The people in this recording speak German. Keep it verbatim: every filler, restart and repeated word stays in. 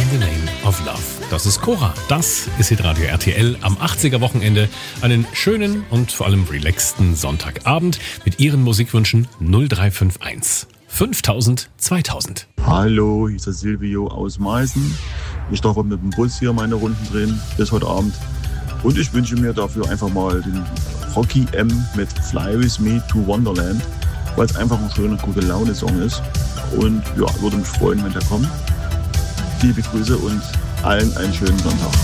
in the Name of Love. Das ist Cora. Das ist Hitradio R T L am achtziger-Wochenende. Einen schönen und vor allem relaxten Sonntagabend mit Ihren Musikwünschen null drei fünf eins fünftausend zweitausend. Hallo, hier ist der Silvio aus Meißen. Ich darf mit dem Bus hier meine Runden drehen bis heute Abend. Und ich wünsche mir dafür einfach mal den Rocky M mit Fly With Me to Wonderland, weil es einfach ein schöner, gute Laune-Song ist. Und ja, würde mich freuen, wenn der kommt. Liebe Grüße und allen einen schönen Sonntag.